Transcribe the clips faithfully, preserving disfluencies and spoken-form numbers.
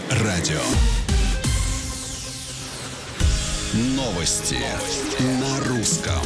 радио. Новости на русском.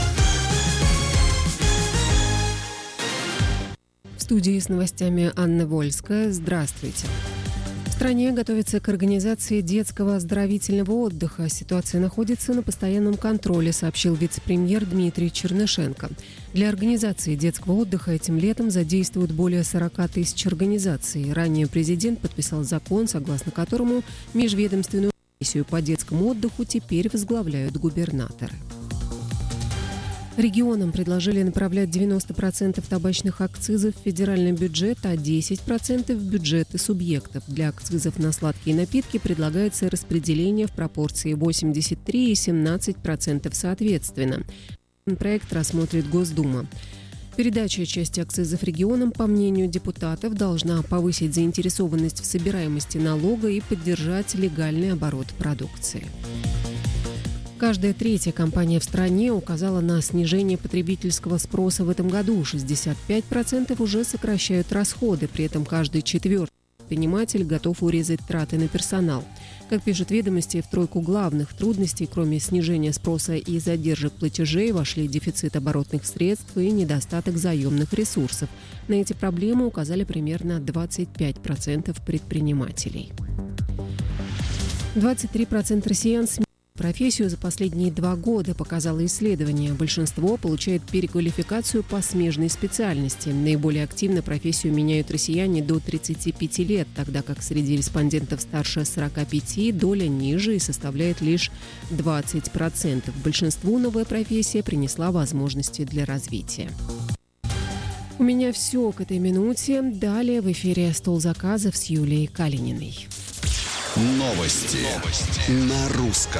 В студии с новостями Анна Вольская. Здравствуйте. В стране готовится к организации детского оздоровительного отдыха. Ситуация находится на постоянном контроле, сообщил вице-премьер Дмитрий Чернышенко. Для организации детского отдыха этим летом задействуют более сорок тысяч организаций. Ранее президент подписал закон, согласно которому межведомственную комиссию по детскому отдыху теперь возглавляют губернаторы. Регионам предложили направлять девяносто процентов табачных акцизов в федеральный бюджет, а десять процентов в бюджеты субъектов. Для акцизов на сладкие напитки предлагается распределение в пропорции восемьдесят три и семнадцать процентов соответственно. Проект рассмотрит Госдума. Передача части акцизов регионам, по мнению депутатов, должна повысить заинтересованность в собираемости налога и поддержать легальный оборот продукции. Каждая третья компания в стране указала на снижение потребительского спроса в этом году. шестьдесят пять процентов уже сокращают расходы, при этом каждый четвертый предприниматель готов урезать траты на персонал. Как пишут «Ведомости», в тройку главных трудностей, кроме снижения спроса и задержек платежей, вошли дефицит оборотных средств и недостаток заемных ресурсов. На эти проблемы указали примерно двадцать пять процентов предпринимателей. двадцать три процента россиян сменили профессию за последние два года, показало исследование. Большинство получает переквалификацию по смежной специальности. Наиболее активно профессию меняют россияне до тридцати пяти лет, тогда как среди респондентов старше сорока пяти доля ниже и составляет лишь двадцать процентов. Большинству новая профессия принесла возможности для развития. У меня все к этой минуте. Далее в эфире «Стол заказов» с Юлией Калининой. Новости, Новости. На русском.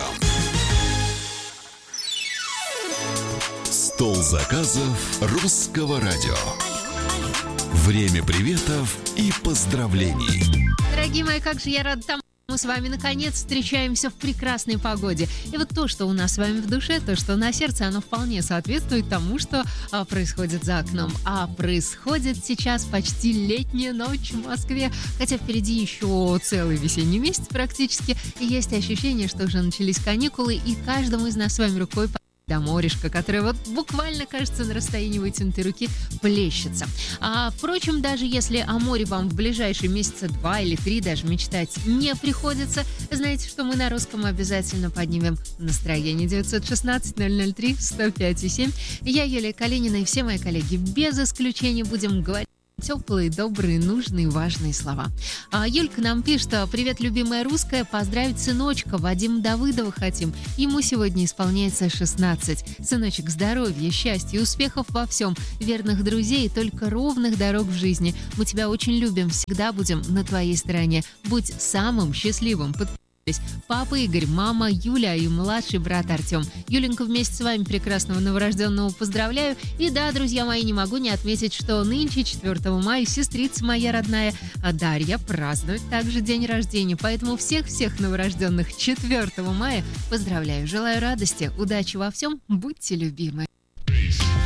Стол заказов русского радио. Время приветов и поздравлений. Дорогие мои, как же я рада тому, мы с вами наконец встречаемся в прекрасной погоде. И вот то, что у нас с вами в душе, то, что на сердце, оно вполне соответствует тому, что а, происходит за окном. А происходит сейчас почти летняя ночь в Москве, хотя впереди еще целый весенний месяц практически. И есть ощущение, что уже начались каникулы, и каждому из нас с вами рукой до моришка, которое вот буквально, кажется, на расстоянии вытянутой руки плещется. А, впрочем, даже если о море вам в ближайшие месяца два или три даже мечтать не приходится, знаете, что мы на русском обязательно поднимем настроение. девятьсот шестнадцать ноль ноль три сто пять и семь. Я, Юлия Калинина, и все мои коллеги без исключения будем говорить теплые, добрые, нужные, важные слова. А Юлька нам пишет: «Привет, любимая русская, поздравить сыночка Вадима Давыдова хотим. Ему сегодня исполняется шестнадцать. Сыночек, здоровья, счастья, успехов во всем, верных друзей и только ровных дорог в жизни. Мы тебя очень любим, всегда будем на твоей стороне. Будь самым счастливым». Папа Игорь, мама Юля и младший брат Артем. Юленька, вместе с вами прекрасного новорожденного поздравляю. И да, друзья мои, не могу не отметить, что нынче, четвёртого мая, сестрица моя родная Дарья празднует также день рождения. Поэтому всех-всех новорожденных четвёртого мая поздравляю. Желаю радости, удачи во всем, будьте любимы.